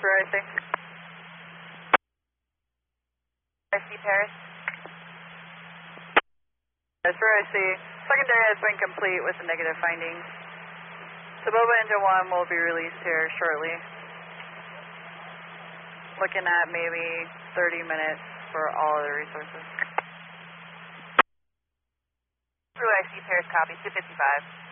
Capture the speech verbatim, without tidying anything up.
where I see. I see Paris. That's where I see. Secondary has been complete with the negative findings. Saboba Engine one will be released here shortly. Looking at maybe thirty minutes for all of the resources. Through I see Paris, copy, two fifty-five.